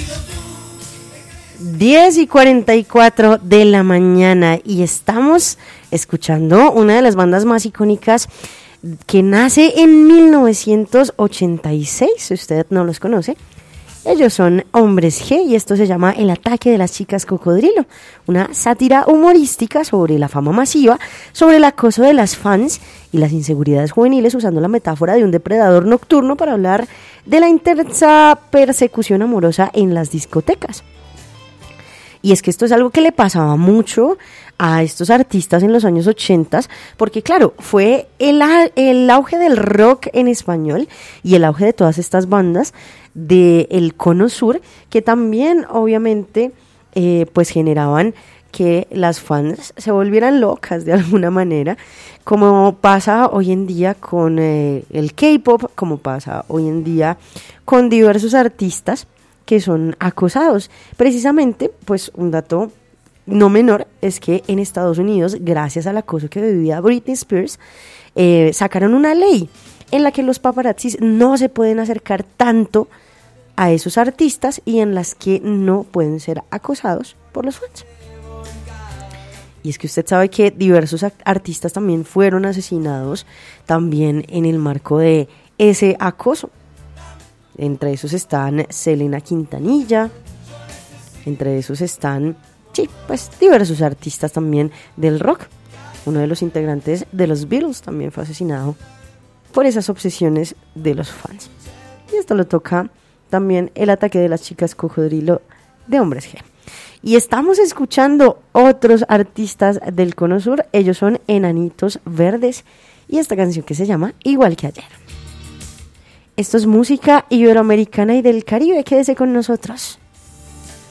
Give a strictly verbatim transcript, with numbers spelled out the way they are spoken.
diez y cuarenta y cuatro de la mañana y estamos escuchando una de las bandas más icónicas que nace en mil novecientos ochenta y seis, si usted no los conoce. Ellos son Hombres G y esto se llama El ataque de las chicas cocodrilo, una sátira humorística sobre la fama masiva, sobre el acoso de las fans y las inseguridades juveniles, usando la metáfora de un depredador nocturno para hablar de la intensa persecución amorosa en las discotecas. Y es que esto es algo que le pasaba mucho a estos artistas en los años ochenta, porque claro, fue el, el auge del rock en español y el auge de todas estas bandas del Cono Sur, que también obviamente eh, pues generaban que las fans se volvieran locas de alguna manera, como pasa hoy en día con eh, el K-pop, como pasa hoy en día con diversos artistas que son acosados. Precisamente, pues un dato no menor es que en Estados Unidos, gracias al acoso que vivía Britney Spears, eh, sacaron una ley en la que los paparazzis no se pueden acercar tanto a esos artistas y en las que no pueden ser acosados por los fans. Y es que usted sabe que diversos artistas también fueron asesinados también en el marco de ese acoso. Entre esos están Selena Quintanilla, entre esos están, sí, pues diversos artistas también del rock. Uno de los integrantes de los Beatles también fue asesinado por esas obsesiones de los fans. Y esto lo toca también El ataque de las chicas cocodrilo de Hombres G. Y estamos escuchando otros artistas del Cono Sur, ellos son Enanitos Verdes y esta canción que se llama Igual que ayer. Esto es música iberoamericana y del Caribe, quédese con nosotros.